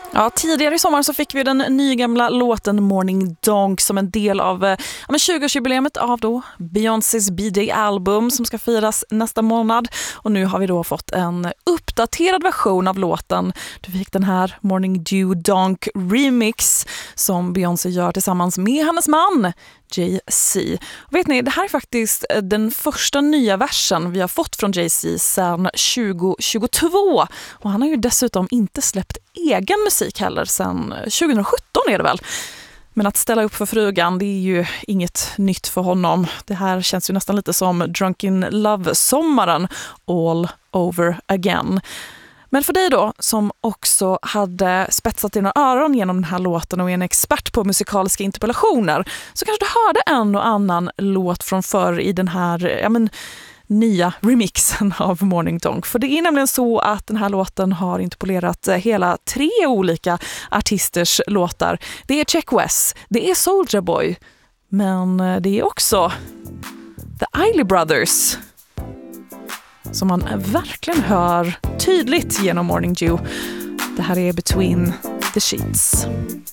Ja, tidigare i sommar så fick vi den nygamla låten Morning Donk som en del av 20-årsjubileumet av då Beyoncés B-Day-album som ska firas nästa månad. Och nu har vi då fått en uppdaterad version av låten. Du fick den här Morning Dew Donk remix som Beyoncé gör tillsammans med hennes man Jay-Z. Och vet ni, det här är faktiskt den första nya versen vi har fått från Jay-Z sedan 2022. Och han har ju dessutom inte släppt egen musik heller sedan 2017 är det väl. Men att ställa upp för frugan, det är ju inget nytt för honom. Det här känns ju nästan lite som Drunken Love-sommaren all over again. Men för dig då, som också hade spetsat dina öron genom den här låten och är en expert på musikaliska interpellationer, så kanske du hörde en och annan låt från förr i den här nya remixen av Morning Donk. För det är nämligen så att den här låten har interpolerat hela 3 olika artisters låtar. Det är Check West, det är Soulja Boy, men det är också The Isley Brothers som man verkligen hör tydligt genom Morning Dew. Det här är Between the Sheets.